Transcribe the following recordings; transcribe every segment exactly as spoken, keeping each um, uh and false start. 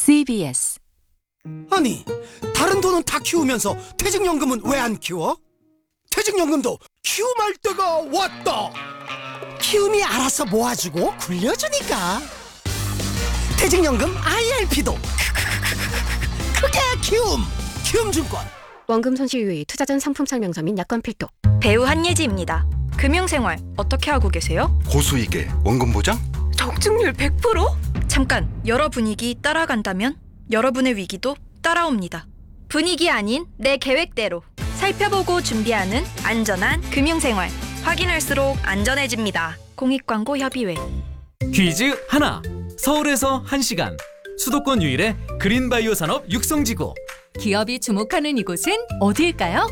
씨비에스. 아니, 다른 돈은 다 키우면서 퇴직연금은 왜 안 키워? 퇴직연금도 키움할 때가 왔다. 키움이 알아서 모아주고 굴려주니까. 퇴직연금 아이알피도 크게 키움. 키움증권. 원금 손실 유의, 투자 전 상품 설명서 및 약관 필독. 배우 한예지입니다. 금융생활 어떻게 하고 계세요? 고수익에 원금 보장? 적중률 백 퍼센트? 잠깐, 여러 분위기 따라간다면 여러분의 위기도 따라옵니다. 분위기 아닌 내 계획대로 살펴보고 준비하는 안전한 금융생활. 확인할수록 안전해집니다. 공익광고협의회. 퀴즈 하나. 서울에서 한 시간. 수도권 유일의 그린바이오 산업 육성지구. 기업이 주목하는 이곳은 어디일까요?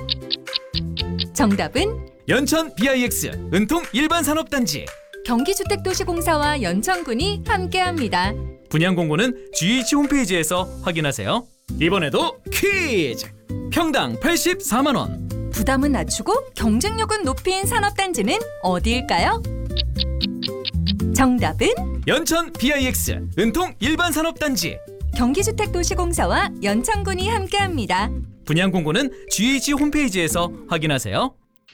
정답은 연천 비아이엑스 은통 일반산업단지. 경기주택도시공사와 연천군이 함께합니다. 분양 공고는 지에이치 홈페이지에서 확인하세요. 이번에도 퀴즈! 평당 팔십사만 원. 부담은 낮추고 경쟁력은 높인 산업단지는 어디일까요? 정답은 연천 비아이엑스 은통 일반산업단지. 경기주택도시공사와 연천군이 함께합니다. 분양 공고는 지에이치 홈페이지에서 확인하세요.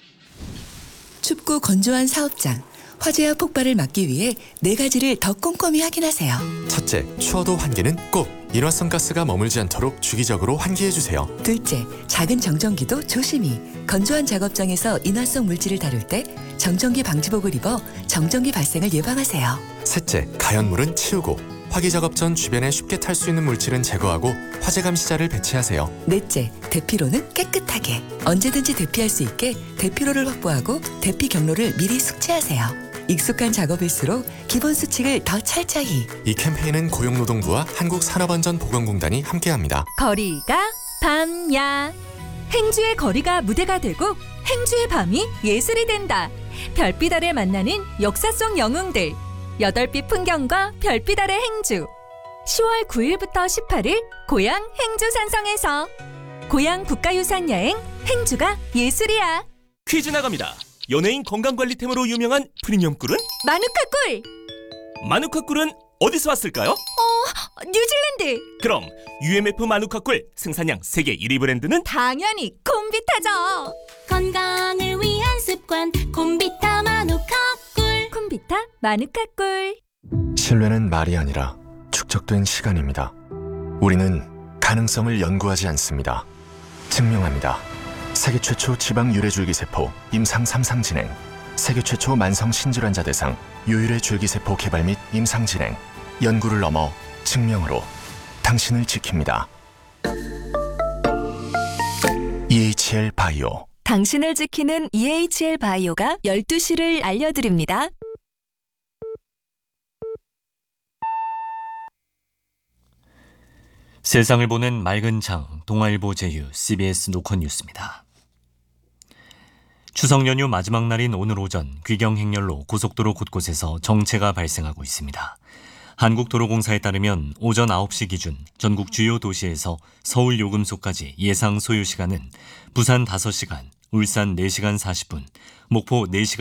춥고 건조한 사업장, 화재와 폭발을 막기 위해 네 가지를 더 꼼꼼히 확인하세요. 첫째, 추워도 환기는 꼭 일화성 가스가 머물지 않도록 주기적으로 환기해주세요. 둘째, 작은 정전기도 조심히. 건조한 작업장에서 인화성 물질을 다룰 때 정전기 방지복을 입어 정전기 발생을 예방하세요. 셋째, 가연물은 치우고 화기 작업 전 주변에 쉽게 탈 수 있는 물질은 제거하고 화재 감시자를 배치하세요. 넷째, 대피로는 깨끗하게. 언제든지 대피할 수 있게 대피로를 확보하고 대피 경로를 미리 숙지하세요. 익숙한 작업일수록 기본 수칙을 더 철저히. 이 캠페인은 고용노동부와 한국산업안전보건공단이 함께합니다. 거리가 밤야. 행주의 거리가 무대가 되고 행주의 밤이 예술이 된다. 별빛 아래 만나는 역사 속 영웅들. 여덟빛 풍경과 별빛 아래 행주. 시월 구일부터 십팔일 고향 행주 산성에서. 고향 국가유산 여행 행주가 예술이야. 퀴즈 나갑니다. 연예인 건강관리템으로 유명한 프리미엄 꿀은? 마누카 꿀. 마누카 꿀은 어디서 왔을까요? 어, 뉴질랜드. 그럼 유엠에프 마누카 꿀 생산량 세계 일 위 브랜드는? 당연히 콤비타죠. 건강을 위한 습관 콤비타 마누카 꿀. 콤비타 마누카 꿀. 신뢰는 말이 아니라 축적된 시간입니다. 우리는 가능성을 연구하지 않습니다. 증명합니다. 세계 최초 지방 유래줄기세포 임상 삼 상 진행. 세계 최초 만성 신질환자 대상 유일의 줄기세포 개발 및 임상 진행. 연구를 넘어 증명으로 당신을 지킵니다. 이에이치엘 바이오. 당신을 지키는 이에이치엘 바이오가 열두 시를 알려드립니다. 세상을 보는 맑은 장, 동아일보 제휴, 씨비에스 노컷 뉴스입니다. 추석 연휴 마지막 날인 오늘 오전 귀경 행렬로 고속도로 곳곳에서 정체가 발생하고 있습니다. 한국도로공사에 따르면 오전 아홉 시 기준 전국 주요 도시에서 서울 요금소까지 예상 소요시간은 부산 다섯 시간, 울산 네 시간 사십 분, 목포 네 시간